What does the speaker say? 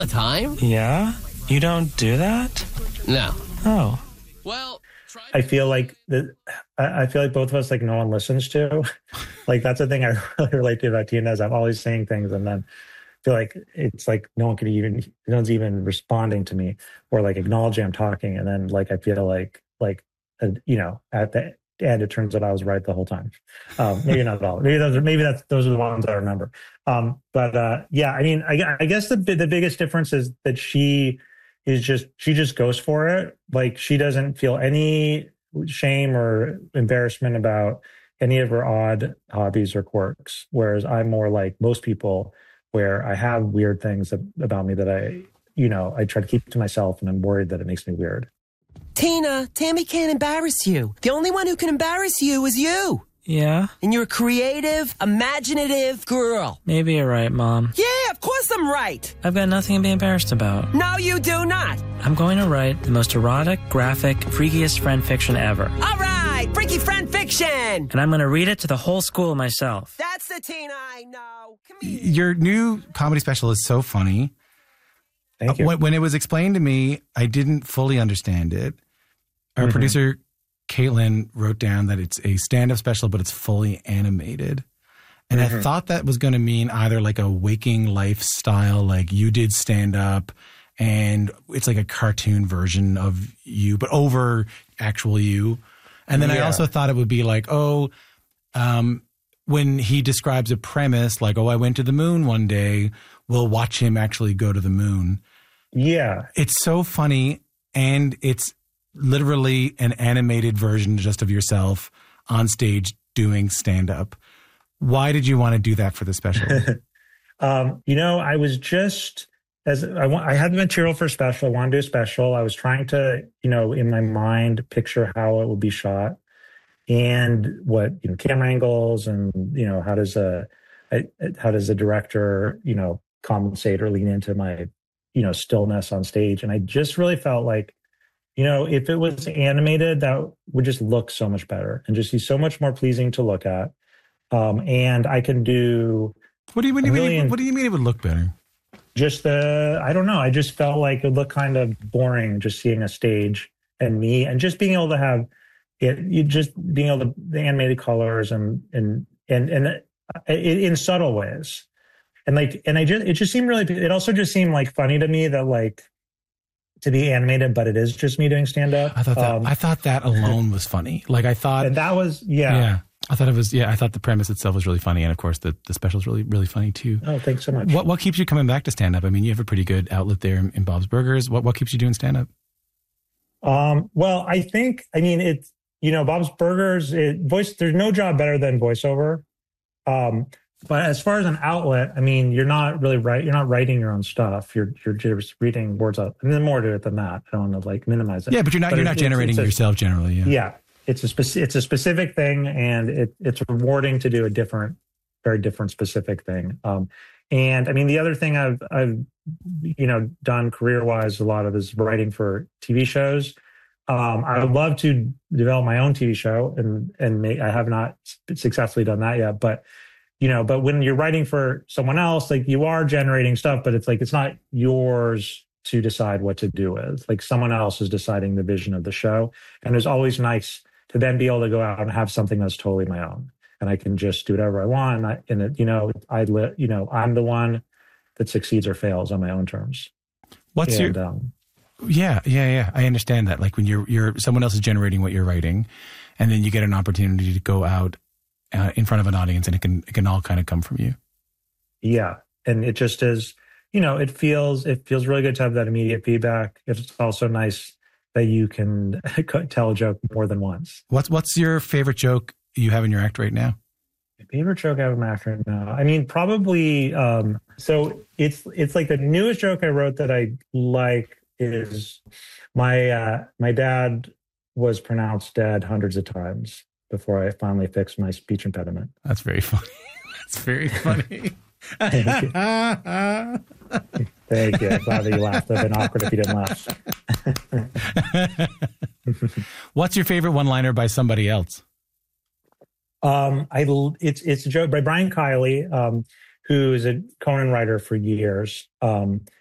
the time. Yeah? You don't do that? No. Oh. Well, I feel like I feel like both of us, like, no one listens to. Like, that's the thing I really relate to about Tina, is I'm always saying things and then feel like it's like no one's even responding to me or like acknowledging I'm talking, and then like I feel like at the end it turns out I was right the whole time. Maybe not at all. Maybe those are the ones I remember. Yeah, I mean, I guess the biggest difference is that she just goes for it. Like, she doesn't feel any shame or embarrassment about any of her odd hobbies or quirks, whereas I'm more like most people, where I have weird things about me that I try to keep to myself, and I'm worried that it makes me weird. Tina, Tammy can't embarrass you. The only one who can embarrass you is you. Yeah? And you're a creative, imaginative girl. Maybe you're right, Mom. Yeah, of course I'm right. I've got nothing to be embarrassed about. No, you do not. I'm going to write the most erotic, graphic, freakiest friend fiction ever. All right, freaky friend fiction. And I'm going to read it to the whole school myself. That's the Tina I know. Your new comedy special is so funny. Thank you. When it was explained to me, I didn't fully understand it. Our producer, Caitlin, wrote down that it's a stand-up special, but it's fully animated. And I thought that was going to mean either like a waking lifestyle, like you did stand-up, and it's like a cartoon version of you, but over actual you. And then I also thought it would be like, when he describes a premise, like, I went to the moon one day, we'll watch him actually go to the moon. Yeah. It's so funny, and it's literally an animated version just of yourself on stage doing stand-up. Why did you want to do that for the special? I was just, I had the material for a special. I wanted to do a special. I was trying to, in my mind, picture how it would be shot and what, camera angles, and, how does a director, compensate or lean into my, stillness on stage. And I just really felt like, if it was animated, that would just look so much better and just be so much more pleasing to look at. And I can do. What do you mean it would look better? Just I don't know. I just felt like it would look kind of boring just seeing a stage and me, and just being able to have it. You just being able to the animated colors and in subtle ways, it just seemed really. It also just seemed like funny to me that like, to be animated, but it is just me doing stand-up. I thought that alone was funny. Like, I thought, and that was I thought it was. I thought the premise itself was really funny, and of course the special is really, really funny too. Oh, thanks so much. What keeps you coming back to stand-up? I mean, you have a pretty good outlet there in Bob's Burgers. What keeps you doing stand-up? Well, I think, it's Bob's Burgers. There's no job better than voiceover. But as far as an outlet, you're not really You're not writing your own stuff. You're just reading words out. There's more to it than that. I don't want to minimize it. Yeah, but you're not generating yourself generally. Yeah. Yeah, it's a specific thing, and it's rewarding to do a very different specific thing. And the other thing I've done career wise a lot of is writing for TV shows. I would love to develop my own TV show, and I have not successfully done that yet, but. But when you're writing for someone else, like, you are generating stuff, but it's like, it's not yours to decide what to do with. Like, someone else is deciding the vision of the show. And it's always nice to then be able to go out and have something that's totally my own. And I can just do whatever I want. I'm the one that succeeds or fails on my own terms. Yeah. I understand that. Like, when you're someone else is generating what you're writing, and then you get an opportunity to go out in front of an audience, and it can all kind of come from you. Yeah. And it just is, it feels really good to have that immediate feedback. It's also nice that you can tell a joke more than once. What's your favorite joke you have in your act right now? My favorite joke I have in my act right now? Probably, so it's like the newest joke I wrote that I like is my dad was pronounced dead hundreds of times before I finally fixed my speech impediment. That's very funny. That's very funny. Thank you. Thank you. I'm glad that you laughed. It would have been awkward if you didn't laugh. What's your favorite one-liner by somebody else? It's a joke by Brian Kiley, who is a Conan writer for years.